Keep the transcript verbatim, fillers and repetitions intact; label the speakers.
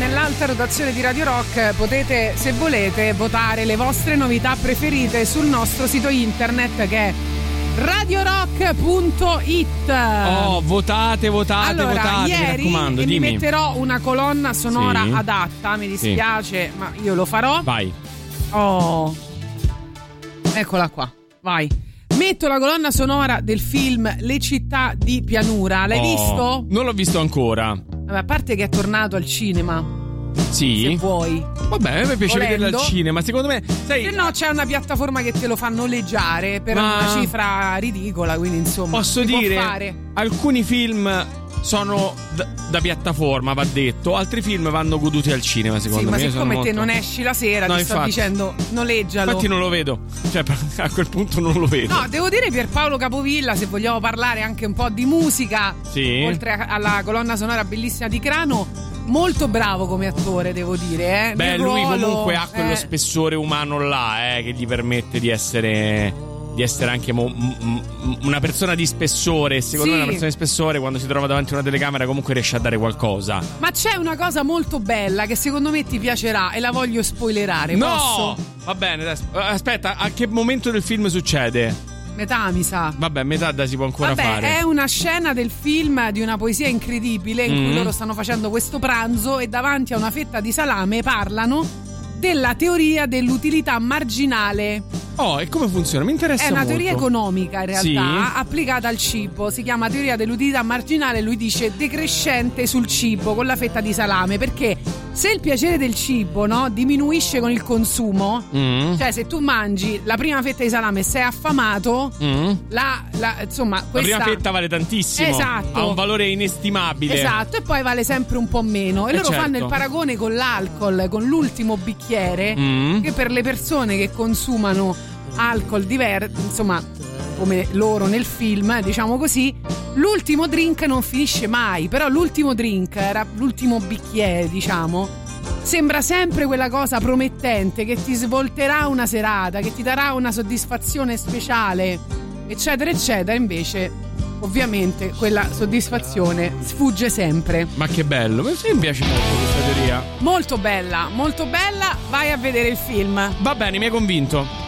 Speaker 1: nell'alta rotazione di Radio Rock potete, se volete, votare le vostre novità preferite sul nostro sito internet che è radio rock punto it.
Speaker 2: Oh, votate, votate,
Speaker 1: allora,
Speaker 2: votate,
Speaker 1: ieri
Speaker 2: mi raccomando,
Speaker 1: mi
Speaker 2: dimmi.
Speaker 1: metterò una colonna sonora
Speaker 2: Sì.
Speaker 1: adatta, mi dispiace, sì. ma io lo farò.
Speaker 2: Vai.
Speaker 1: Oh, eccola qua, vai. Metto la colonna sonora del film Le città di pianura. L'hai
Speaker 2: Oh,
Speaker 1: visto?
Speaker 2: Non l'ho visto ancora.
Speaker 1: Vabbè, a parte che è tornato al cinema.
Speaker 2: Sì.
Speaker 1: Se vuoi.
Speaker 2: Vabbè, a me piace
Speaker 1: Volendo.
Speaker 2: vederlo al cinema. Secondo me, sai,
Speaker 1: Se no, c'è una piattaforma che te lo fa noleggiare per
Speaker 2: Ma-
Speaker 1: una cifra ridicola. Quindi, insomma,
Speaker 2: posso
Speaker 1: si può
Speaker 2: dire,
Speaker 1: fare.
Speaker 2: alcuni film sono da, da piattaforma, va detto, altri film vanno goduti al cinema, secondo
Speaker 1: Sì, ma
Speaker 2: me.
Speaker 1: siccome
Speaker 2: sono
Speaker 1: te
Speaker 2: molto...
Speaker 1: non esci la sera,
Speaker 2: No,
Speaker 1: ti sto
Speaker 2: infatti.
Speaker 1: dicendo noleggialo.
Speaker 2: Infatti non lo vedo. Cioè, a quel punto non lo vedo.
Speaker 1: No, devo dire Pierpaolo Capovilla, se vogliamo parlare anche un po' di musica,
Speaker 2: Sì.
Speaker 1: oltre a- alla colonna sonora bellissima di Crano, molto bravo come attore, devo dire. Eh.
Speaker 2: Beh,
Speaker 1: Nel
Speaker 2: lui
Speaker 1: ruolo,
Speaker 2: comunque ha quello
Speaker 1: eh,
Speaker 2: spessore umano là, eh, che gli permette di essere di essere anche mo- m- m- una persona di spessore. Secondo
Speaker 1: Sì.
Speaker 2: me una persona di spessore, quando si trova davanti a una telecamera, comunque riesce a dare qualcosa.
Speaker 1: Ma c'è una cosa molto bella che secondo me ti piacerà e la voglio spoilerare.
Speaker 2: No!
Speaker 1: Posso?
Speaker 2: Va bene, adesso- aspetta, a che momento del film succede?
Speaker 1: Metà, mi sa.
Speaker 2: Vabbè, metà da si può ancora
Speaker 1: Vabbè,
Speaker 2: fare.
Speaker 1: è una scena del film di una poesia incredibile in cui
Speaker 2: Mm.
Speaker 1: loro stanno facendo questo pranzo e davanti a una fetta di salame parlano della teoria dell'utilità marginale.
Speaker 2: Oh, e come funziona? Mi interessa
Speaker 1: È una
Speaker 2: molto.
Speaker 1: teoria economica in realtà,
Speaker 2: Sì.
Speaker 1: applicata al cibo. Si chiama teoria dell'utilità marginale. Lui dice decrescente sul cibo con la fetta di salame, perché se il piacere del cibo, no, diminuisce con il consumo,
Speaker 2: Mm.
Speaker 1: cioè se tu mangi la prima fetta di salame e sei affamato,
Speaker 2: Mm.
Speaker 1: la, la- insomma
Speaker 2: La
Speaker 1: questa
Speaker 2: prima fetta vale tantissimo.
Speaker 1: Esatto.
Speaker 2: Ha un valore inestimabile.
Speaker 1: Esatto, e poi vale sempre un po' meno. E
Speaker 2: Eh,
Speaker 1: loro
Speaker 2: certo.
Speaker 1: fanno il paragone con l'alcol, con l'ultimo bicchiere,
Speaker 2: Mm.
Speaker 1: che per le persone che consumano alcol diverso, insomma, come loro nel film, diciamo così, l'ultimo drink non finisce mai, però l'ultimo drink era l'ultimo bicchiere, diciamo. Sembra sempre quella cosa promettente che ti svolterà una serata, che ti darà una soddisfazione speciale, eccetera, eccetera. Invece, ovviamente, quella soddisfazione sfugge sempre.
Speaker 2: Ma che bello, mi mi piace molto questa teoria.
Speaker 1: Molto bella, molto bella. Vai a vedere il film.
Speaker 2: Va bene, mi hai convinto.